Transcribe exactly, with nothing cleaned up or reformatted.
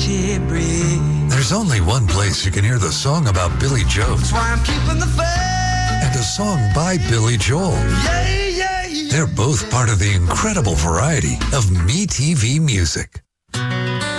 she breathes. There's only one place you can hear the song about Billy Joe. That's why I'm keeping the faith. And a song by Billy Joel. Yeah, yeah, yeah. They're both part of the incredible variety of MeTV music.